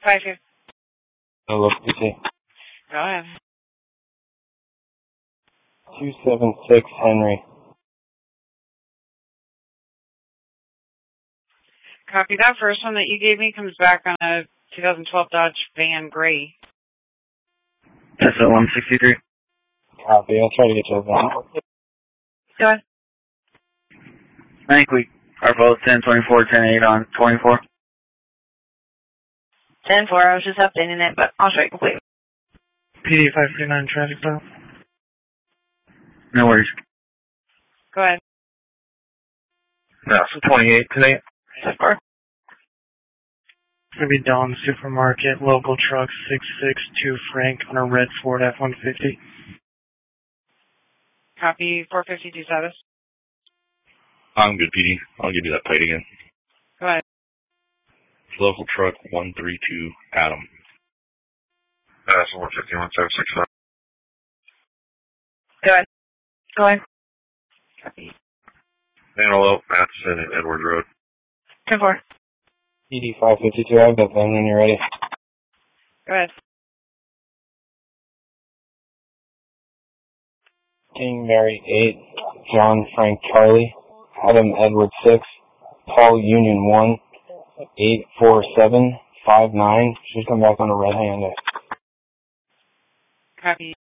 5-2. Hello, PC. Go ahead. 276 Henry. Copy. That first one that you gave me comes back on a 2012 Dodge Van Gray. That's at 163. Copy. I'll try to get you a van. Go ahead. I think we are both 1024, 108 on 24. 10-4. I was just updating it, but I'll show you complete. PD 539 traffic stop. No worries. Go ahead. So 28 today. 10-4. It's going to be Dawn Supermarket, local truck 662 Frank on a red Ford F-150. Copy. 452 status. I'm good, PD. I'll give you that plate again. Go ahead. Local truck 132 Adam. That's 151-765. Go ahead. Go ahead. Copy. Antelope, Matheson, and Edward Road. 10-4. PD 552, I have that van when you're ready. Go ahead. King Mary 8, John Frank Charlie, Adam Edward 6, Paul Union 1, 84759. She's come back on a red Hyundai. Copy.